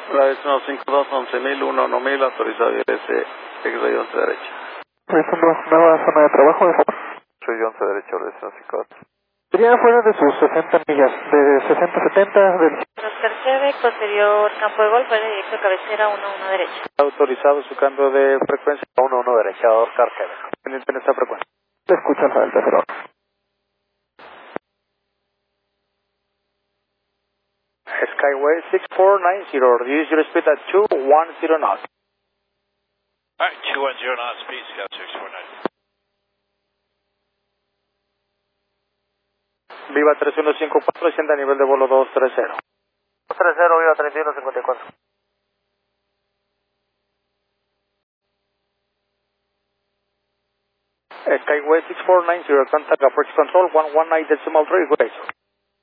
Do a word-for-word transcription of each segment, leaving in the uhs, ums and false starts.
Volaris uno cinco dos, once mil, uno mil, autorizado I R S, X-Ray once derecha. Regresando, nueva zona de trabajo, de favor. Soy once derecha, Volaris uno cinco dos. Sería fuera de sus sesenta millas, de sesenta a setenta del... Oscar Quebec, posterior campo de golf, vaya directo cabecera uno uno derecha. Autorizado su cambio de frecuencia uno uno derecha, Oscar Quebec. Pendiente en esta frecuencia. Te escucha Alfa Delta cero. Skyway six four nine zero, reduce your speed at two one zero knots. Alright, two one zero knots, speed, Scout six four nine. Viva tres uno cinco cuatro, desciende a nivel de vuelo dos tres cero. dos tres cero, Viva treinta y uno cincuenta y cuatro. Skyway six four nine zero, contact approach control one one nine decimal three, good day, sir.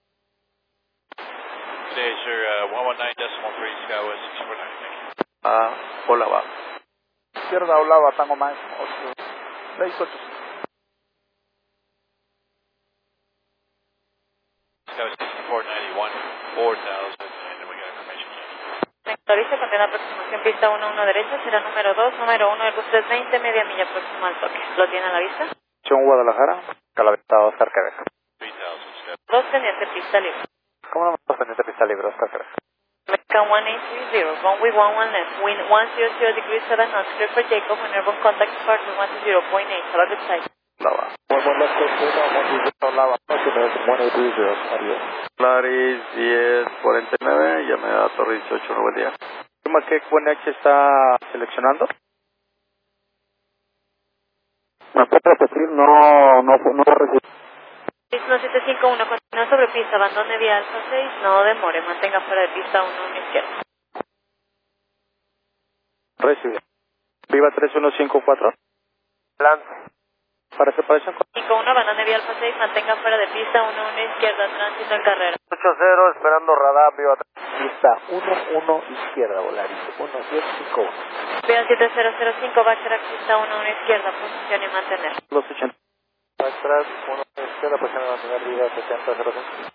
Good day, sir, uh, one one nine decimal three, Skyway six four nine, thank you. Ah, hola, va. Izquierda, hola, va, tango más, ocho, seis, ocho. Skyway sixty-four ninety-one, four thousand, and then we got information. Autoriza con la aproximación pista uno uno derecha, será número dos, número uno, Airbus trescientos veinte, media milla próxima al toque. ¿Lo tiene a la vista? John Guadalajara, Calavista, Oscar Quebec. three thousand, Scout. Dos pendiente, pista libre. ¿Cómo no me estás pendiente pista libre, Oscar Quebec? American one eight three zero, runway one one left, wind one hundred degrees seven knots, clear for takeoff, when airborne contact departure one zero point eight, have a good sight. Lava. one one left, one Lava, one eight three zero, adiós. Polaris diez cuarenta y nueve, llame a Torre dieciocho, nueve día. ¿Qué Q N H está seleccionando? ¿Me puede repetir? No, no, no recibí. uno siete cinco uno, continúa sobre pista, abandone vía Alfa seis, no demore, mantenga fuera de pista uno uno izquierda. Recibe. Viva tres uno cinco cuatro. Lance. Para separación con... cinco uno, abandone vía Alfa seis, mantenga fuera de pista uno uno izquierda, tránsito en carrera. ocho cero, esperando radar, viva tres. Pista uno uno izquierda, Volaris uno siete cinco uno. Vía siete cero cero cinco, backtrack pista uno uno izquierda, posición y mantener. Los ochenta. Backtrack uno izquierda, posición y mantener, Viva setenta cero cinco.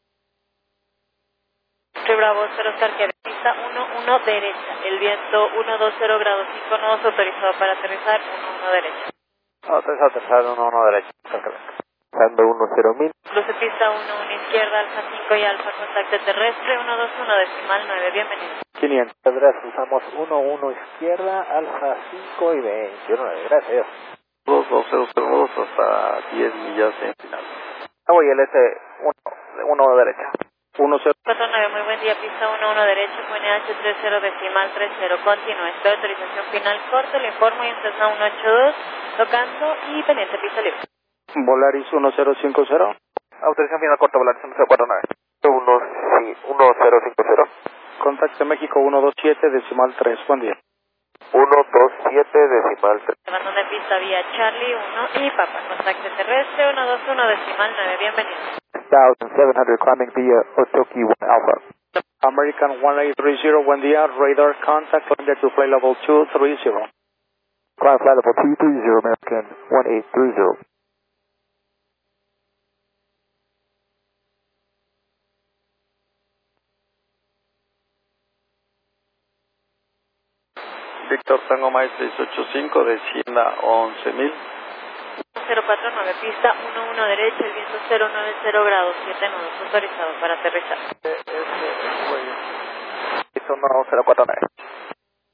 Soy Bravo, cero Oscar Quebec, pista uno uno derecha, el viento ciento veinte grados cinco nodos, autorizado para aterrizar uno uno derecha. Autorizado aterrizar uno uno derecha, Oscar Quebec. Sandro uno cero mil. Cruce pista uno uno izquierda, Alfa cinco y Alfa, contacto terrestre uno dos uno, decimal nueve, bienvenido. quinientos. Gracias, usamos uno uno izquierda, Alfa cinco y veintinueve, gracias. dos dos cero cero dos hasta diez millas en final. Ah, voy el S uno derecha. uno cero. cuatro nueve, muy buen día, pista uno uno derecha, Q N H treinta, decimal treinta, continúa, espero autorización final corto, le informo y en Cessna uno ocho dos, tocando y pendiente pista libre. Volaris uno cero cinco cero. Autorización final corta, Volaris uno cero cuatro nueve. uno cero cinco cero. Contacto México uno dos siete, decimal tres, buen día. uno dos siete, decimal tres. Abandone pista vía Charlie uno y Papa, contacto terrestre uno dos uno, decimal nueve, bienvenido. one thousand seven hundred climbing via Otoki one Alpha. American one eight three zero, buen día, radar contact, climb to flight level two three zero. Climb flight level two three zero, American one eight three zero. Víctor Tango Mike seis ocho cinco, descienda once mil. cero cuatro nueve, pista uno uno derecha, el viento cero nueve cero grados, siete nodos, autorizado para aterrizar. Eso no cero cuatro nueve.